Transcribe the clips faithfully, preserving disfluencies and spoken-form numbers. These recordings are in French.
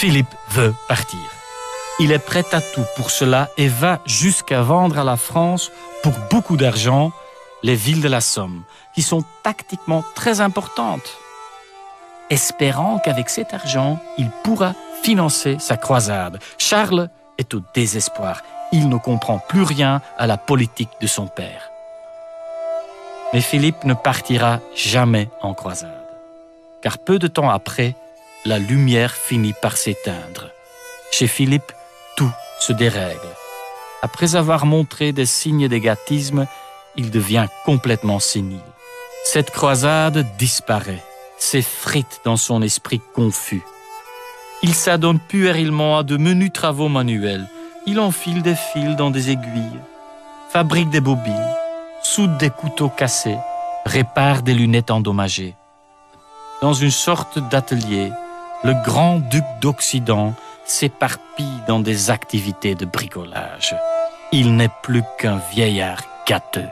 Philippe veut partir. Il est prêt à tout pour cela et va jusqu'à vendre à la France, pour beaucoup d'argent, les villes de la Somme, qui sont tactiquement très importantes, espérant qu'avec cet argent, il pourra financer sa croisade. Charles est au désespoir. Il ne comprend plus rien à la politique de son père. Mais Philippe ne partira jamais en croisade, car peu de temps après, la lumière finit par s'éteindre. Chez Philippe, tout se dérègle. Après avoir montré des signes d'égoïsme, il devient complètement sénile. Cette croisade disparaît, s'effrite dans son esprit confus. Il s'adonne puérilement à de menus travaux manuels. Il enfile des fils dans des aiguilles, fabrique des bobines, soude des couteaux cassés, répare des lunettes endommagées. Dans une sorte d'atelier, le grand-duc d'Occident s'éparpille dans des activités de bricolage. Il n'est plus qu'un vieillard gâteux.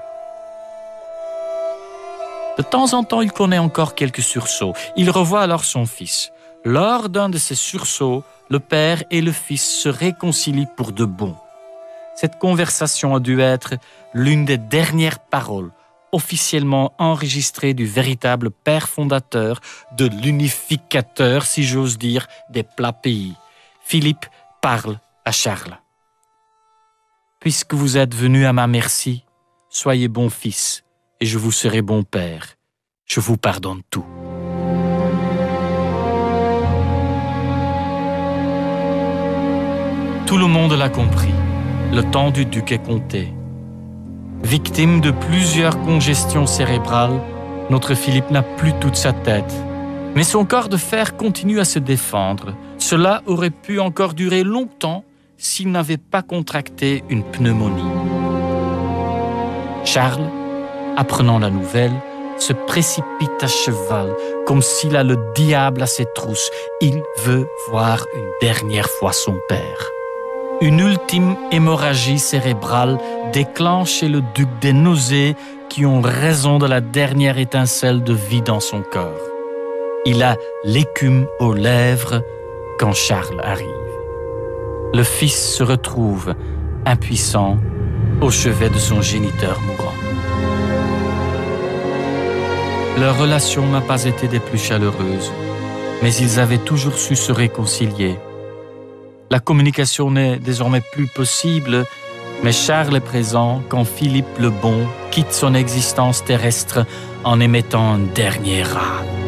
De temps en temps, il connaît encore quelques sursauts. Il revoit alors son fils. Lors d'un de ces sursauts, le père et le fils se réconcilient pour de bon. Cette conversation a dû être l'une des dernières paroles officiellement enregistrées du véritable père fondateur, de l'unificateur, si j'ose dire, des plats pays. Philippe parle à Charles. « Puisque vous êtes venu à ma merci, soyez bon fils, et je vous serai bon père. Je vous pardonne tout. » Tout le monde l'a compris. Le temps du duc est compté. Victime de plusieurs congestions cérébrales, notre Philippe n'a plus toute sa tête. Mais son corps de fer continue à se défendre. Cela aurait pu encore durer longtemps s'il n'avait pas contracté une pneumonie. Charles, apprenant la nouvelle, se précipite à cheval, comme s'il a le diable à ses trousses. Il veut voir une dernière fois son père. Une ultime hémorragie cérébrale déclenche chez le duc des nausées qui ont raison de la dernière étincelle de vie dans son corps. Il a l'écume aux lèvres quand Charles arrive. Le fils se retrouve impuissant au chevet de son géniteur mourant. Leur relation n'a pas été des plus chaleureuses, mais ils avaient toujours su se réconcilier. La communication n'est désormais plus possible, mais Charles est présent quand Philippe le Bon quitte son existence terrestre en émettant un dernier râle.